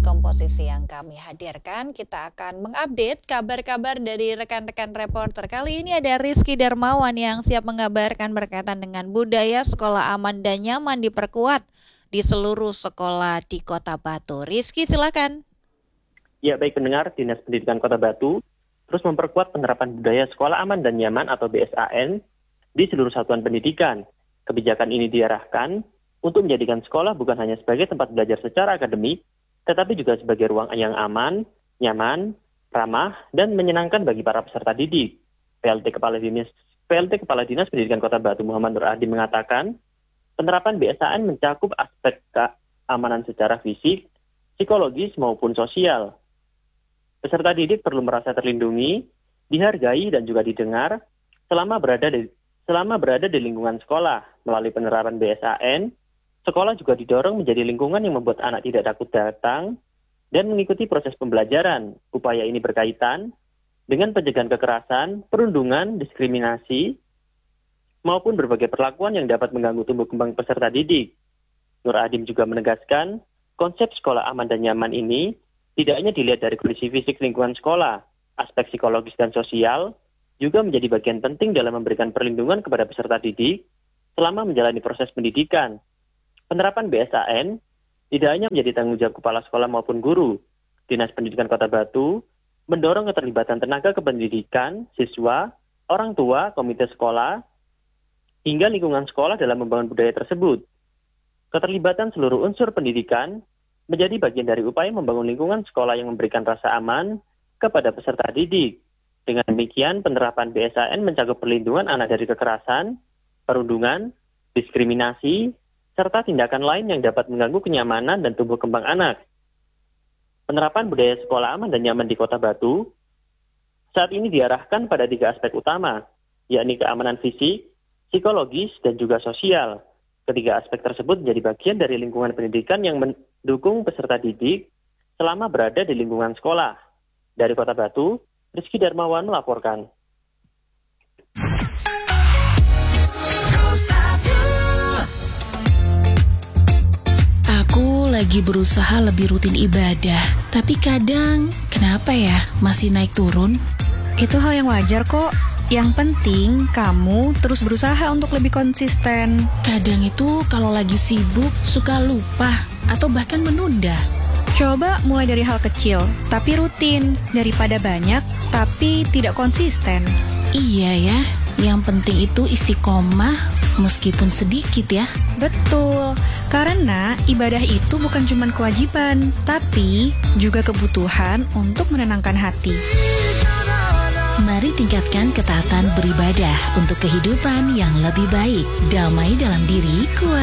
komposisi yang kami hadirkan. Kita akan mengupdate kabar-kabar dari rekan-rekan reporter. Kali ini ada Rizky Darmawan yang siap mengabarkan berkaitan dengan budaya sekolah aman dan nyaman diperkuat di seluruh sekolah di Kota Batu. Rizky, silakan. Ya, baik pendengar, Dinas Pendidikan Kota Batu terus memperkuat penerapan budaya sekolah aman dan nyaman atau BSAN di seluruh satuan pendidikan. Kebijakan ini diarahkan untuk menjadikan sekolah bukan hanya sebagai tempat belajar secara akademik, tetapi juga sebagai ruang yang aman, nyaman, ramah, dan menyenangkan bagi para peserta didik. PLT Kepala Dinas Pendidikan Kota Batu Muhammad Nur Adi mengatakan, penerapan BSAN mencakup aspek keamanan secara fisik, psikologis, maupun sosial. Peserta didik perlu merasa terlindungi, dihargai, dan juga didengar selama berada di lingkungan sekolah. Melalui penerapan BSAN, sekolah juga didorong menjadi lingkungan yang membuat anak tidak takut datang dan mengikuti proses pembelajaran. Upaya ini berkaitan dengan pencegahan kekerasan, perundungan, diskriminasi, maupun berbagai perlakuan yang dapat mengganggu tumbuh kembang peserta didik. Nur Adim juga menegaskan, konsep sekolah aman dan nyaman ini tidak hanya dilihat dari kondisi fisik lingkungan sekolah, aspek psikologis dan sosial juga menjadi bagian penting dalam memberikan perlindungan kepada peserta didik selama menjalani proses pendidikan. Penerapan BSAN tidak hanya menjadi tanggung jawab kepala sekolah maupun guru. Dinas Pendidikan Kota Batu mendorong keterlibatan tenaga kependidikan, siswa, orang tua, komite sekolah, hingga lingkungan sekolah dalam membangun budaya tersebut. Keterlibatan seluruh unsur pendidikan menjadi bagian dari upaya membangun lingkungan sekolah yang memberikan rasa aman kepada peserta didik. Dengan demikian, penerapan BSAN mencakup perlindungan anak dari kekerasan, perundungan, diskriminasi, serta tindakan lain yang dapat mengganggu kenyamanan dan tumbuh kembang anak. Penerapan budaya sekolah aman dan nyaman di Kota Batu saat ini diarahkan pada 3 aspek utama, yakni keamanan fisik, psikologis, dan juga sosial. Ketiga aspek tersebut menjadi bagian dari lingkungan pendidikan yang mendukung peserta didik selama berada di lingkungan sekolah. Dari Kota Batu, Rizky Darmawan melaporkan. Aku lagi berusaha lebih rutin ibadah, tapi kadang, kenapa ya, masih naik turun? Itu hal yang wajar kok. Yang penting, kamu terus berusaha untuk lebih konsisten. Kadang itu kalau lagi sibuk, suka lupa, atau bahkan menunda. Coba mulai dari hal kecil, tapi rutin. Daripada banyak, tapi tidak konsisten. Iya ya, yang penting itu istiqomah, meskipun sedikit ya. Betul, karena ibadah itu bukan cuma kewajiban, tapi juga kebutuhan untuk menenangkan hati. Mari tingkatkan ketaatan beribadah untuk kehidupan yang lebih baik. Damai dalam diri, kuat